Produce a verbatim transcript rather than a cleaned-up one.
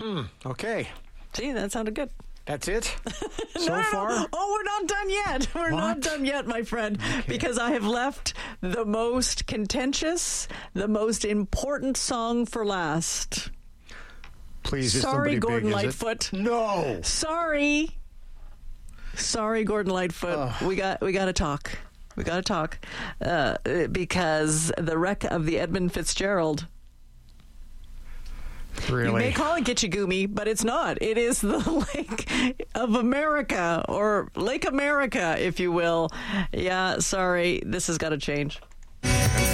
Okay. See, that sounded good. That's it? No, So no, no. far? Oh, we're not done yet. We're not What? done yet, my friend, because I have left the most contentious, the most important song for last. Please, it's Sorry, somebody Gordon big, is it? Lightfoot. No. Sorry. Sorry, Gordon Lightfoot. We got we got to talk. We got to talk uh, because the wreck of the Edmund Fitzgerald. Really? You may call it Gitchagumi, but it's not. It is the Lake of America, or Lake America, if you will. Yeah, sorry. This has got to change.